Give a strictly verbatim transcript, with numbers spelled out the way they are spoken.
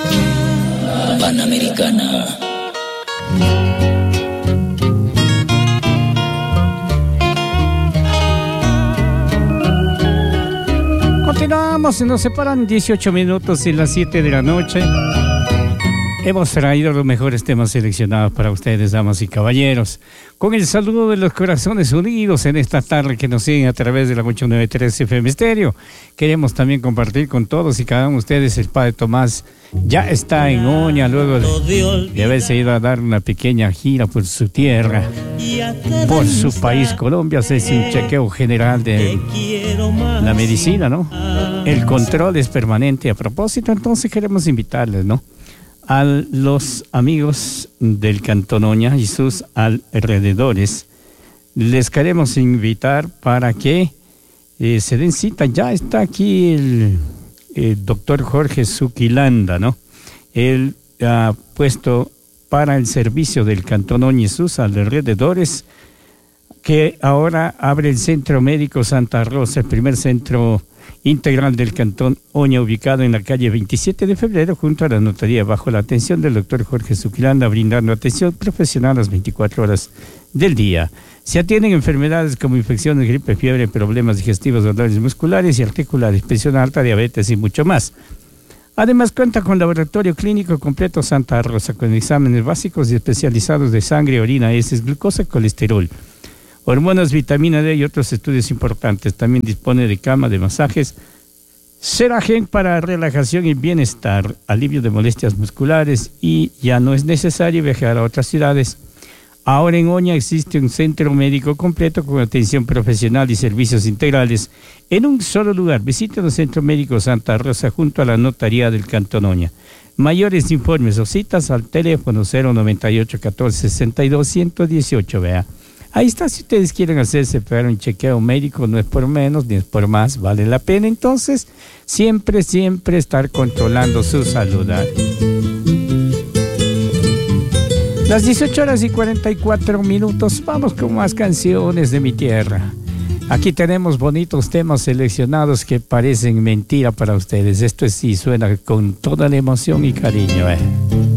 Panamericana. Continuamos, nos separan dieciocho minutos y las siete de la noche. Hemos traído los mejores temas seleccionados para ustedes, damas y caballeros. Con el saludo de los corazones unidos en esta tarde que nos siguen a través de la ocho noventa y tres F M Stereo. Queremos también compartir con todos y cada uno de ustedes. El Padre Tomás ya está en Oña luego de, de haberse ido a dar una pequeña gira por su tierra, por su país Colombia. Hacerse un chequeo general de la medicina, ¿no? El control es permanente. A propósito, entonces queremos invitarles, ¿no?, a los amigos del Cantón Oña y sus alrededores. Les queremos invitar para que eh, se den cita. Ya está aquí el, el doctor Jorge Zuquilanda, ¿no? Él ha puesto para el servicio del Cantón Oña y sus alrededores, que ahora abre el Centro Médico Santa Rosa, el primer centro integral del Cantón Oña, ubicado en la calle veintisiete de febrero, junto a la notaría, bajo la atención del doctor Jorge Zuquilanda, brindando atención profesional las veinticuatro horas del día. Se atienden enfermedades como infecciones, gripe, fiebre, problemas digestivos, dolores musculares y articulares, presión alta, diabetes y mucho más. Además, cuenta con laboratorio clínico completo Santa Rosa, con exámenes básicos y especializados de sangre, orina, heces, glucosa y colesterol, hormonas, vitamina D y otros estudios importantes. También dispone de cama de masajes, Seragen para relajación y bienestar, alivio de molestias musculares, y ya no es necesario viajar a otras ciudades. Ahora en Oña existe un centro médico completo con atención profesional y servicios integrales en un solo lugar. Visite el Centro Médico Santa Rosa junto a la notaría del Cantón Oña. Mayores informes o citas al teléfono cero noventa y ocho, catorce sesenta y dos, ciento dieciocho, vea. Ahí está, si ustedes quieren hacerse para un chequeo médico, no es por menos ni es por más, vale la pena. Entonces, siempre, siempre estar controlando su salud. Las dieciocho horas y cuarenta y cuatro minutos, vamos con más canciones de mi tierra. Aquí tenemos bonitos temas seleccionados que parecen mentira para ustedes. Esto sí suena con toda la emoción y cariño, ¿eh?